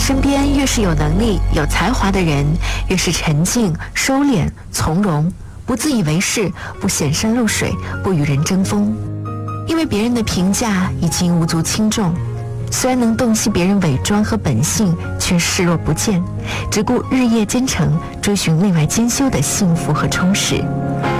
身边越是有能力、有才华的人，越是沉静、收敛、从容，不自以为是，不显山露水，不与人争锋。因为别人的评价已经无足轻重，虽然能洞悉别人伪装和本性，却视若不见，只顾日夜兼程，追寻内外兼修的幸福和充实。